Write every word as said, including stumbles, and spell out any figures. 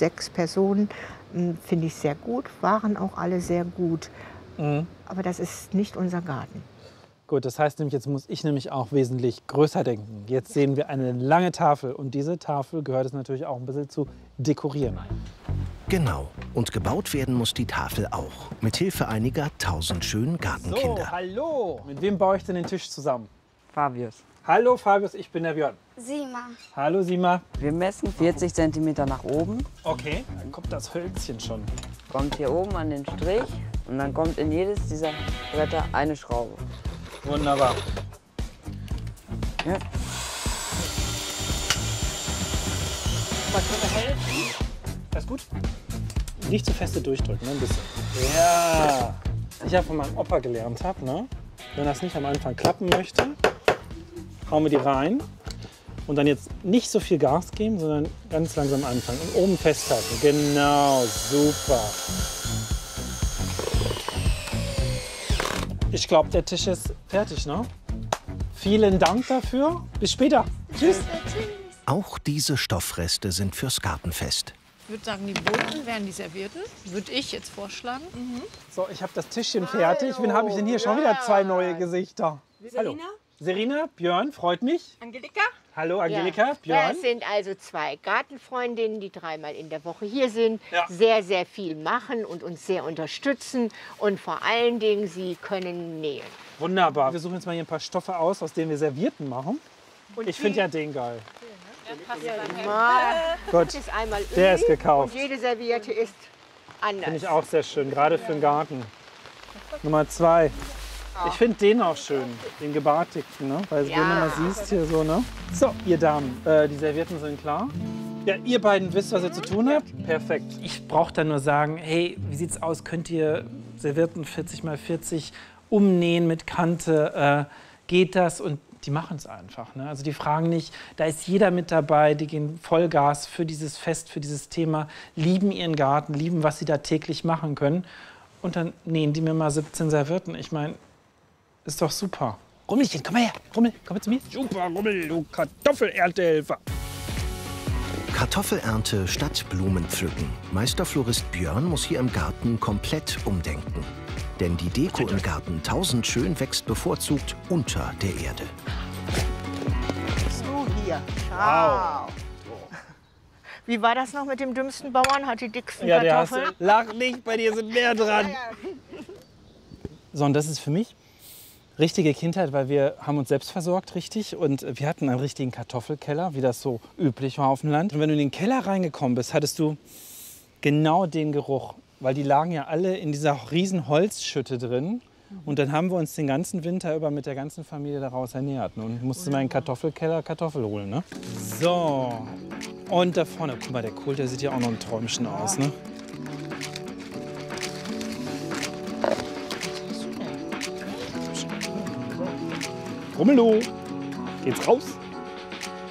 sechs Personen, finde ich sehr gut, waren auch alle sehr gut. Mhm. Aber das ist nicht unser Garten. Gut, das heißt nämlich, jetzt muss ich nämlich auch wesentlich größer denken. Jetzt sehen wir eine lange Tafel und diese Tafel gehört es natürlich auch ein bisschen zu dekorieren. Genau. Und gebaut werden muss die Tafel auch. Mit Hilfe einiger tausend schönen Gartenkinder. So, hallo. Mit wem baue ich denn den Tisch zusammen? Fabius. Hallo Fabius, ich bin der Björn. Sima. Hallo Sima. Wir messen vierzig Zentimeter nach oben. Okay, dann kommt das Hölzchen schon. Kommt hier oben an den Strich und dann kommt in jedes dieser Bretter eine Schraube. Wunderbar. Ja. Was können wir helfen? Alles gut? Nicht zu feste durchdrücken, ne? Ein bisschen. Ja. Ich habe von meinem Opa gelernt, hab, ne? Wenn das nicht am Anfang klappen möchte, hauen wir die rein. Und dann jetzt nicht so viel Gas geben, sondern ganz langsam anfangen. Und oben festhalten. Genau, super. Ich glaube, der Tisch ist fertig, ne? Vielen Dank dafür. Bis später. Tschüss. Auch diese Stoffreste sind fürs Gartenfest. Ich würde sagen, die bunten wären die Servierten. Würde ich jetzt vorschlagen. Mhm. So, ich habe das Tischchen fertig. Wen habe ich denn hier? Schon wieder zwei neue Gesichter. Hallo. Serena, Björn, freut mich. Angelika? Hallo Angelika, Ja. Björn. Das sind also zwei Gartenfreundinnen, die dreimal in der Woche hier sind, Ja. sehr, sehr viel machen und uns sehr unterstützen. Und vor allen Dingen, sie können nähen. Wunderbar. Wir suchen jetzt mal hier ein paar Stoffe aus, aus denen wir Servierten machen. Und Ich finde ja den geil. Gut. Gut, Ist einmal der Öl ist gekauft. Und jede Serviette ist anders. Finde ich auch sehr schön, gerade für den Garten. Nummer zwei. Ich finde den auch schön, den gebartigten, ne? Weil Ja. wenn du mal siehst hier so, ne? So, ihr Damen, äh, die Servietten sind klar. Ja, ihr beiden wisst, was ihr zu tun habt? Perfekt. Ich brauche dann nur sagen, hey, wie sieht's aus? Könnt ihr Servietten vierzig mal vierzig umnähen mit Kante? Äh, geht das? Und die machen es einfach. Ne? Also die fragen nicht, da ist jeder mit dabei, die gehen Vollgas für dieses Fest, für dieses Thema, lieben ihren Garten, lieben, was sie da täglich machen können. Und dann nähen die mir mal siebzehn Servietten. Ich meine, ist doch super. Rummelchen, komm mal her. Rummel, komm mal zu mir. Super, Rummel, du Kartoffelerntehelfer. Kartoffelernte statt Blumenpflücken. Meisterflorist Björn muss hier im Garten komplett umdenken. Denn die Deko im Garten tausend schön wächst bevorzugt unter der Erde. So, hier. Ciao. Wie war das noch mit dem dümmsten Bauern? Hat die dicksten Ja, der Kartoffeln? hast, lach nicht, bei dir sind mehr dran. So, und das ist für mich richtige Kindheit, weil wir haben uns selbst versorgt, richtig. Und wir hatten einen richtigen Kartoffelkeller, wie das so üblich war auf dem Land. Und wenn du in den Keller reingekommen bist, hattest du genau den Geruch. Weil die lagen ja alle in dieser riesen Holzschütte drin. Und dann haben wir uns den ganzen Winter über mit der ganzen Familie daraus ernährt. Ne? Und musste mal in den Kartoffelkeller Kartoffel holen. Ne? So, und da vorne, guck mal, der Kohl, der sieht ja auch noch ein Träumchen aus. Ne? Rummelo, geht's raus?